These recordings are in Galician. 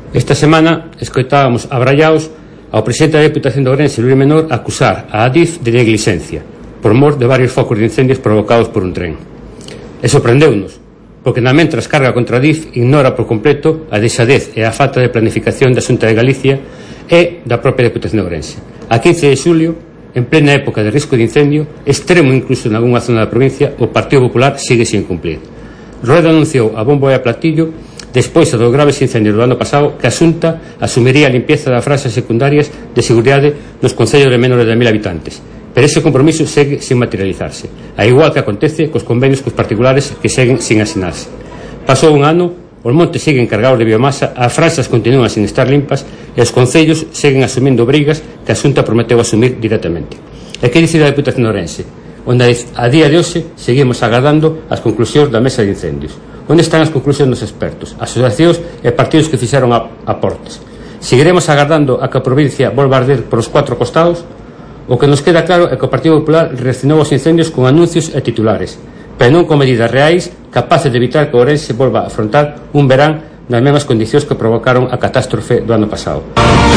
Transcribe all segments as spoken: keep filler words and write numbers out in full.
Esta semana escoitábamos abrallaos ao presidente da Deputación de Ourense, Luís Menor, acusar a Adif de negligencia por mor de varios focos de incendios provocados por un tren. E sorprendeunos, porque na mentras carga contra Adif ignora por completo a deixadez e a falta de planificación da Xunta de Galicia e da propia Deputación de Ourense. A quince de xulio, en plena época de risco de incendio, extremo incluso en algunha zona da provincia, o Partido Popular sigue sin cumplir. Rueda anunciou a bombo e a platillo, despois dos graves incendios do ano pasado, que a Xunta asumiría a limpieza das franxas secundarias de seguridade nos concellos de menores de mil habitantes. Pero ese compromiso segue sin materializarse, a igual que acontece cos convenios cos particulares que seguen sin asinarse. Pasou un ano, os montes seguen cargados de biomasa, as franxas continúan sin estar limpas e os concellos seguen asumindo obrigas que a Xunta prometeu asumir directamente. E que dicir a Deputación de Ourense, onde a día de hoxe seguimos agardando as conclusións da mesa de incendios? Onde están as conclusións dos expertos, asociacións e partidos que fixeron aportes? Seguiremos agardando a que a provincia volva a arder por os cuatro costados? O que nos queda claro é que o Partido Popular reaccionou aos incendios con anuncios e titulares, pero non con medidas reais capaces de evitar que Ourense volva a afrontar un verán nas mesmas condicións que provocaron a catástrofe do ano pasado.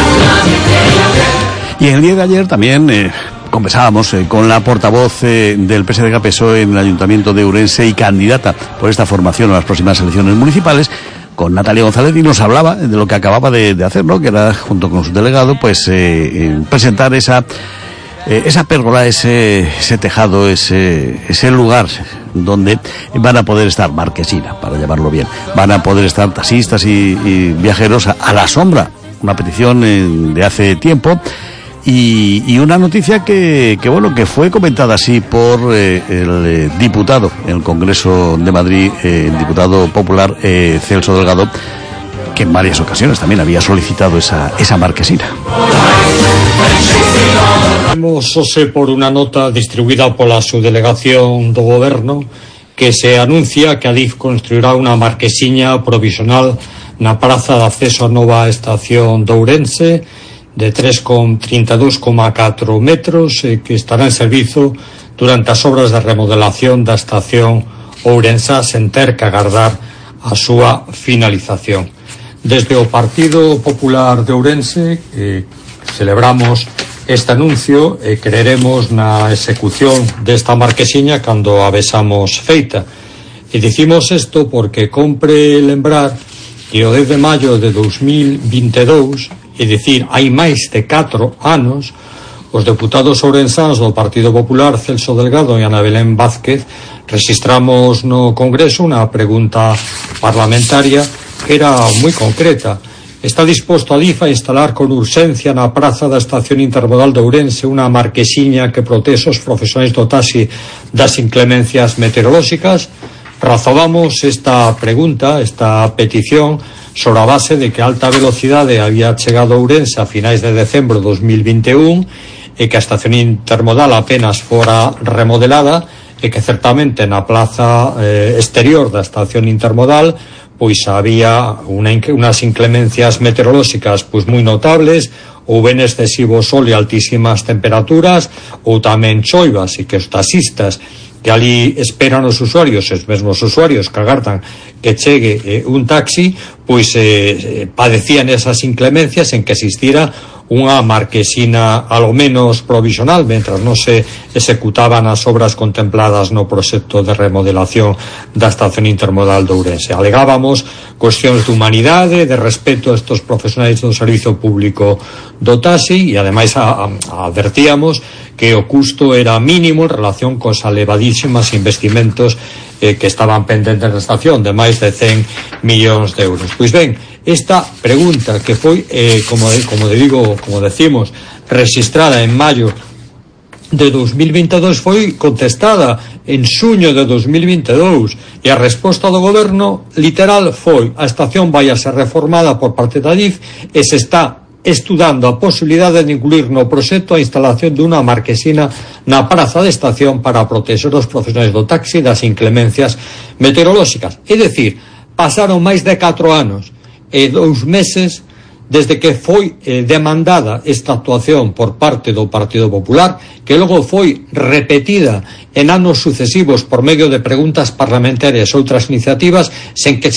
Y el día de ayer también eh, conversábamos eh, con la portavoz eh, del P S D G P S O E en el Ayuntamiento de Ourense y candidata por esta formación a las próximas elecciones municipales, con Natalia González, y nos hablaba de lo que acababa de, de hacer, ¿no? Que era, junto con su delegado, pues eh, eh, presentar esa eh, esa pérgola, ese, ese tejado, ese, ese lugar donde van a poder estar marquesina, para llamarlo bien, van a poder estar taxistas y, y viajeros a, a la sombra, una petición eh, de hace tiempo. Y, y una noticia que, que bueno, que fue comentada así por eh, el eh, diputado en el Congreso de Madrid, eh, el diputado popular eh, Celso Delgado, que en varias ocasiones también había solicitado esa, esa marquesina. Vemos hoxe por unha nota distribuída pola subdelegación do Goberno que se anuncia que Adif construirá unha marquesiña provisional na praza de acceso á nova estación de Ourense de tres coma trinta e dous coma catro metros eh, que estará en servizo durante as obras de remodelación da estación ourensá sen ter que agardar a súa finalización. Desde o Partido Popular de Ourense eh, celebramos este anuncio e creeremos na execución desta marquesiña cando a vexamos feita. E dicimos isto porque compre lembrar que o dez de maio de dos mil vinte e dous, é dicir, hai máis de catro anos, os deputados ourensáns do Partido Popular, Celso Delgado e Ana Belén Vázquez, registramos no Congreso unha pregunta parlamentaria que era moi concreta. Está disposto a Adif a instalar con urxencia na praza da estación intermodal de Ourense unha marquesiña que protexe os profesionais do taxi das inclemencias meteorolóxicas? Razonamos esta pregunta, esta petición, sobre a base de que a alta velocidade había chegado a Ourense a finais de decembro de dos mil vinte e un e que a estación intermodal apenas fora remodelada e que certamente na plaza eh, exterior da estación intermodal pois había una, unas inclemencias meteorolóxicas pois moi notables, ou ben excesivo sol e altísimas temperaturas, ou tamén choivas, e que os taxistas que ali esperan os usuarios, os mesmos usuarios que agardan que chegue eh, un taxi, pois eh, padecían esas inclemencias en que existira unha marquesina alo menos provisional mentras non se executaban as obras contempladas no proxecto de remodelación da estación intermodal de Ourense. Alegábamos cuestións de humanidade, de respeto a estos profesionais do servizo público do taxi e ademais a, a, advertíamos que o custo era mínimo en relación cos elevadísimos investimentos eh, que estaban pendentes da estación de máis de cen millóns de euros. Pois ben, esta pregunta que foi, eh, como, como digo, como decimos, registrada en maio de dos mil vinte e dous foi contestada en xuño de dos mil vinte e dous e a resposta do Goberno literal foi: a estación vai a ser reformada por parte da Adif e se está estudando a posibilidade de incluir no proxecto a instalación dunha marquesina na praza de estación para protexer os profesionais do taxi das inclemencias meteorolóxicas. É dicir, pasaron máis de catro anos e dous meses desde que foi eh, demandada esta actuación por parte do Partido Popular, que logo foi repetida en anos sucesivos por medio de preguntas parlamentarias e outras iniciativas sen que